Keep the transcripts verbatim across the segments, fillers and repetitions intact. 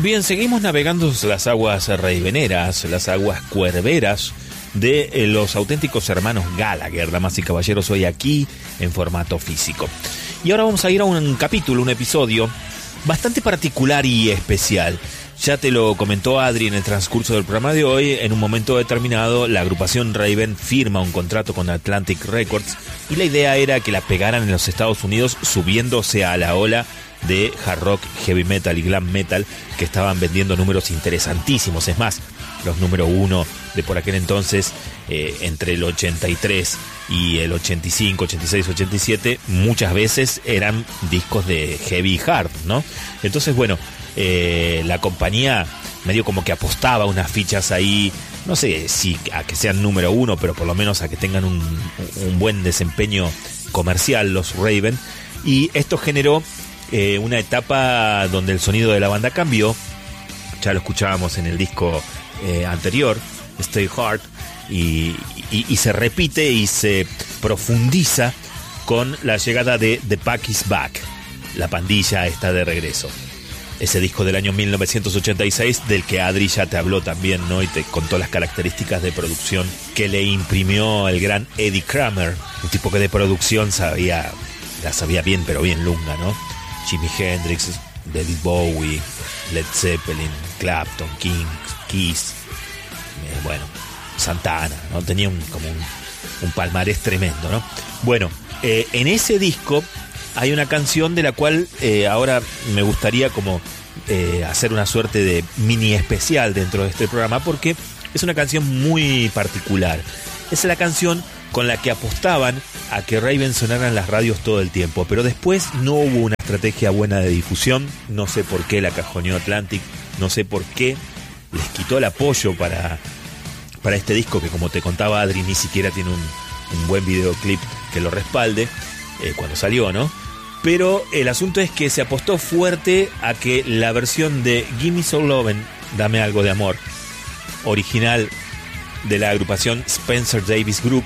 Bien, seguimos navegando las aguas raveneras, las aguas cuerveras de eh, los auténticos hermanos Gallagher, damas y caballeros, hoy aquí en formato físico. Y ahora vamos a ir a un capítulo, un episodio bastante particular y especial. Ya te lo comentó Adri en el transcurso del programa de hoy. En un momento determinado, la agrupación Raven firma un contrato con Atlantic Records y la idea era que la pegaran en los Estados Unidos, subiéndose a la ola de hard rock, heavy metal y glam metal que estaban vendiendo números interesantísimos. Es más, los número uno de por aquel entonces, eh, entre el ochenta y tres y el ochenta y cinco, ochenta y seis, ochenta y siete, muchas veces eran discos de heavy hard, ¿no? Entonces, bueno, eh, la compañía medio como que apostaba unas fichas ahí, no sé si a que sean número uno, pero por lo menos a que tengan un, un buen desempeño comercial los Raven, y esto generó eh, una etapa donde el sonido de la banda cambió. Ya lo escuchábamos en el disco eh, anterior, Stay Hard, y, y, y se repite y se profundiza con la llegada de The Pack is Back. La pandilla está de regreso. Ese disco del año mil novecientos ochenta y seis, del que Adri ya te habló también, ¿no? Y te contó las características de producción que le imprimió el gran Eddie Kramer, un tipo que de producción sabía, la sabía bien, pero bien lunga, ¿no? Jimi Hendrix, David Bowie, Led Zeppelin, Clapton, King, Kiss, eh, bueno, Santana, ¿no? Tenía un, como un, un palmarés tremendo, ¿no? Bueno, eh, en ese disco hay una canción de la cual eh, ahora me gustaría como eh, hacer una suerte de mini especial dentro de este programa, porque es una canción muy particular. Es la canción con la que apostaban a que Raven sonaran las radios todo el tiempo, pero después no hubo una estrategia buena de difusión. No sé por qué la cajoneó Atlantic, no sé por qué les quitó el apoyo para, para este disco, que como te contaba Adri, ni siquiera tiene un, un buen videoclip que lo respalde eh, cuando salió, ¿no? Pero el asunto es que se apostó fuerte a que la versión de Gimme Some Lovin', Dame Algo de Amor, original de la agrupación Spencer Davis Group,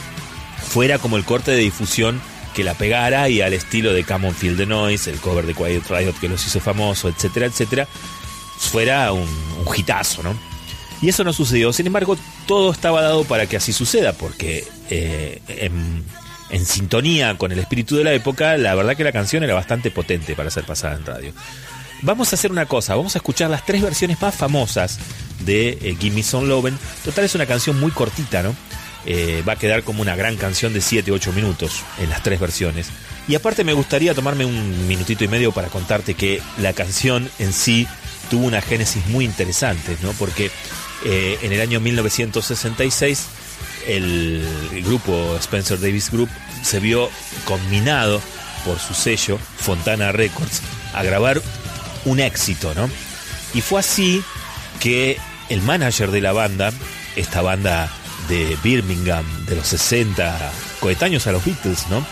fuera como el corte de difusión que la pegara, y al estilo de Come On Feel the Noise, el cover de Quiet Riot que los hizo famoso, etcétera, etcétera, fuera un, un hitazo, ¿no? Y eso no sucedió. Sin embargo, todo estaba dado para que así suceda, porque eh, en, en sintonía con el espíritu de la época, la verdad que la canción era bastante potente para ser pasada en radio. Vamos a hacer una cosa, vamos a escuchar las tres versiones más famosas de eh, Gimme Some Lovin'. Total, es una canción muy cortita, ¿no? Eh, va a quedar como una gran canción de siete u ocho minutos en las tres versiones. Y aparte me gustaría tomarme un minutito y medio para contarte que la canción en sí tuvo una génesis muy interesante, ¿no? Porque eh, en el año mil novecientos sesenta y seis el, el grupo Spencer Davis Group se vio combinado por su sello Fontana Records a grabar un éxito, ¿no? Y fue así que el manager de la banda, esta banda de Birmingham de los sesenta, coetáneos a los Beatles, ¿no?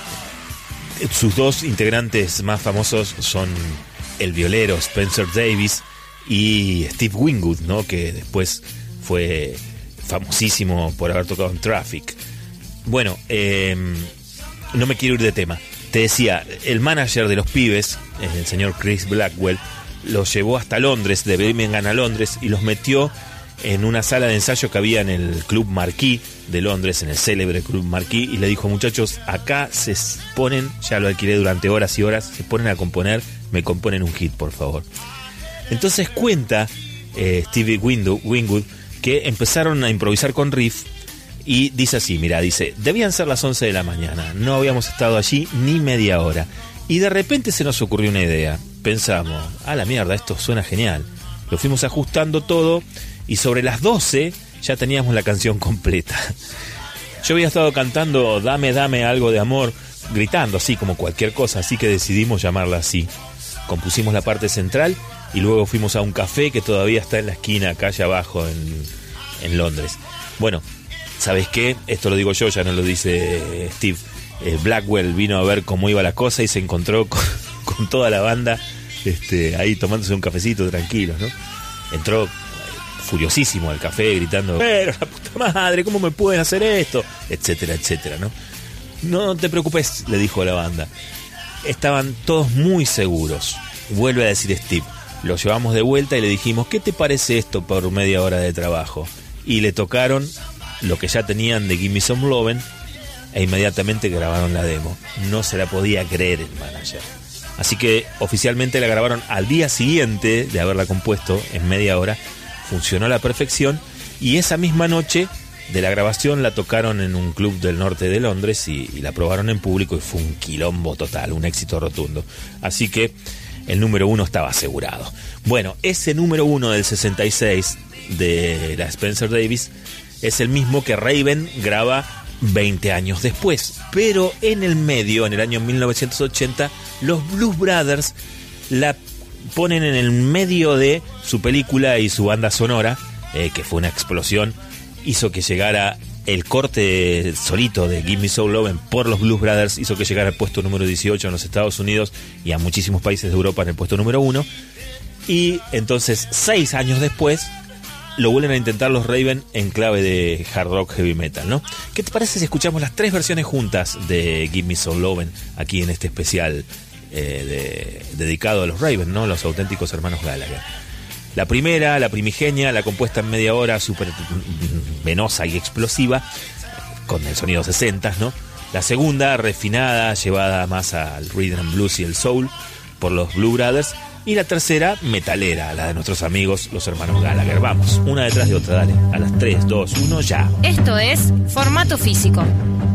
Sus dos integrantes más famosos son el violero Spencer Davis y Steve Winwood, ¿no? Que después fue famosísimo por haber tocado en Traffic. Bueno, eh, no me quiero ir de tema. Te decía, el manager de los pibes, el señor Chris Blackwell, los llevó hasta Londres, de Birmingham a Londres, y los metió en una sala de ensayo que había en el Club Marquis de Londres, en el célebre Club Marquis, y le dijo: muchachos, acá se ponen, ya lo alquilé durante horas y horas, se ponen a componer, me componen un hit, por favor. Entonces cuenta eh, Stevie Winwood que empezaron a improvisar con riff, y dice así, mira, dice, debían ser las once de la mañana, no habíamos estado allí ni media hora, y de repente se nos ocurrió una idea. Pensamos, a la mierda, esto suena genial. Lo fuimos ajustando todo, y sobre las doce ya teníamos la canción completa. Yo había estado cantando Dame, dame algo de amor, gritando así como cualquier cosa, así que decidimos llamarla así. Compusimos la parte central y luego fuimos a un café que todavía está en la esquina, calle abajo, en, en Londres. Bueno, ¿sabes qué? Esto lo digo yo, ya no lo dice Steve. Eh, Blackwell vino a ver cómo iba la cosa y se encontró con, con toda la banda este, ahí tomándose un cafecito tranquilos, ¿no? Entró furiosísimo al café gritando, pero la puta madre, ¿cómo me pueden hacer esto? Etcétera, etcétera, ¿no? No te preocupes, le dijo a la banda. Estaban todos muy seguros. Vuelve a decir Steve, lo llevamos de vuelta y le dijimos, ¿qué te parece esto por media hora de trabajo? Y le tocaron lo que ya tenían de Give Me Some Lovin' e inmediatamente grabaron la demo. No se la podía creer el manager. Así que oficialmente la grabaron al día siguiente de haberla compuesto en media hora. Funcionó a la perfección y esa misma noche de la grabación la tocaron en un club del norte de Londres y, y la probaron en público y fue un quilombo total, un éxito rotundo. Así que el número uno estaba asegurado. Bueno, ese número uno del sesenta y seis de la Spencer Davis es el mismo que Raven graba veinte años después. Pero en el medio, en el año mil novecientos ochenta, los Blues Brothers la ponen en el medio de su película y su banda sonora, eh, que fue una explosión. Hizo que llegara el corte solito de Give Me Some Lovin' por los Blues Brothers, hizo que llegara al puesto número dieciocho en los Estados Unidos y a muchísimos países de Europa en el puesto número uno. Y entonces, seis años después, lo vuelven a intentar los Raven en clave de hard rock heavy metal, ¿no? ¿Qué te parece si escuchamos las tres versiones juntas de Give Me Some Lovin' aquí en este especial eh, de, dedicado a los Raven, ¿no? Los auténticos hermanos Gallagher. La primera, la primigenia, la compuesta en media hora, súper venosa y explosiva, con el sonido sesenta, ¿no? La segunda, refinada, llevada más al rhythm and blues y el soul por los Blues Brothers. Y la tercera, metalera, la de nuestros amigos, los hermanos Gallagher. Vamos, una detrás de otra, dale. A las tres, dos, uno, ya. Esto es Formato Físico.